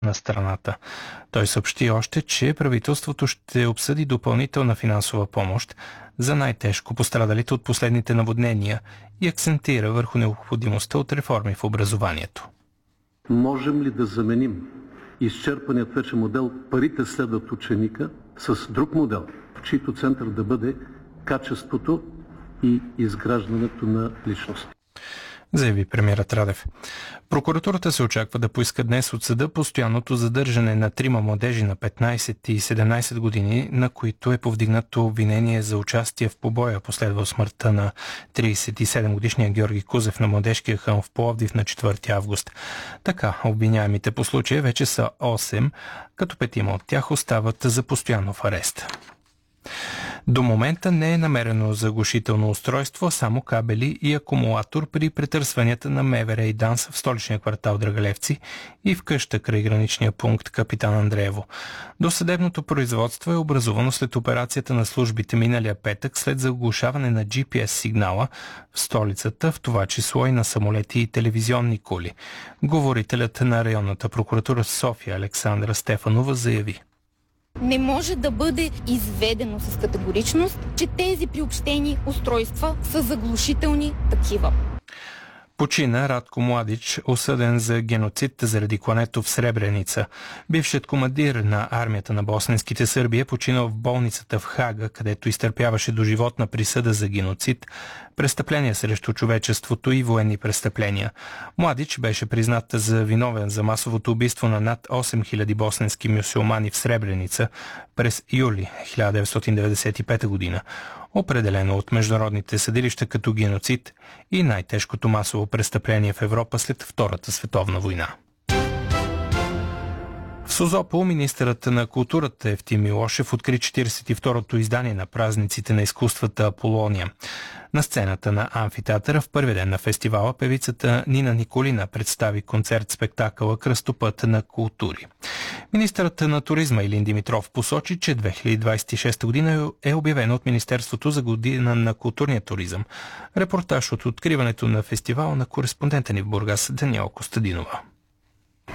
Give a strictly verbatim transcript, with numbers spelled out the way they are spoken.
на страната. Той съобщи още, че правителството ще обсъди допълнителна финансова помощ за най-тежко пострадалите от последните наводнения и акцентира върху необходимостта от реформи в образованието. Можем ли да заменим изчерпаният вече модел "парите следват ученика" с друг модел, в чийто център да бъде качеството и изграждането на личност? Заяви премиерът Радев. Прокуратурата се очаква да поиска днес от съда постоянното задържане на трима младежи на петнайсет и седемнайсет години, на които е повдигнато обвинение за участие в побоя, последвал смъртта на трийсет и седем годишния Георги Кузев на младежкия хълм в Пловдив на четвърти август. Така, обвиняемите по случая вече са осем, като петима от тях остават за постоянно в арест. До момента не е намерено заглушително устройство, а само кабели и акумулатор при претърсванията на МВР и ДАНС в столичния квартал Драгалевци и в къща край граничния пункт Капитан Андреево. Досъдебното производство е образувано след операцията на службите миналия петък след заглушаване на джи пи ес сигнала в столицата, в това число и на самолети и телевизионни кули. Говорителят на районната прокуратура в София Александра Стефанова заяви: не може да бъде изведено с категоричност, че тези приобщени устройства са заглушителни такива. Почина Радко Младич, осъден за геноцид заради клането в Сребреница. Бившият командир на армията на босненските сърби е починал в болницата в Хага, където изтърпяваше доживотна присъда за геноцид, престъпления срещу човечеството и военни престъпления. Младич беше признат за виновен за масовото убийство на над осем хиляди босненски мюсюлмани в Сребреница през юли хиляда деветстотин деветдесет и пета година. Определено от международните съдилища като геноцид и най-тежкото масово престъпление в Европа след Втората световна война. В Созопол министърът на културата Евтим Милошев откри четирийсет и второто издание на празниците на изкуствата Аполония. На сцената на амфитеатъра в първи ден на фестивала певицата Нина Николина представи концерт-спектакъла "Кръстопът на култури". Министърът на туризма Илин Димитров посочи, че две хиляди двадесет и шеста година е обявена от Министерството за година на културния туризъм. Репортаж от откриването на фестивала на кореспондента ни в Бургас Даниела Костадинова.